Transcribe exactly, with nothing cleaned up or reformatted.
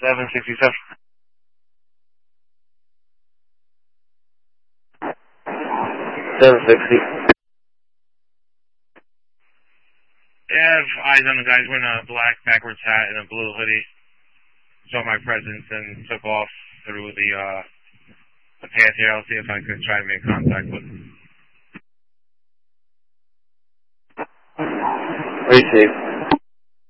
seven sixty-seven. seven sixty. Yeah, I have eyes on the guys wearing a black backwards hat and a blue hoodie. Saw my presence and took off through the, uh, the path here. I'll see if I can try to make contact with them. Receive.